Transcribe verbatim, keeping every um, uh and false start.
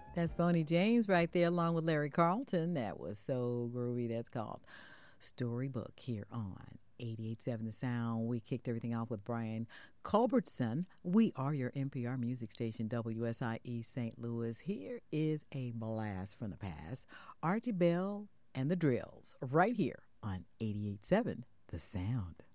That's Boney James right there, along with Larry Carlton. That was so groovy. That's called Storybook here on eighty-eight point seven The Sound. We kicked everything off with Brian Culbertson. We are your N P R music station, W S I E Saint Louis. Here is a blast from the past. Archie Bell and the Drills right here on eighty-eight point seven The Sound.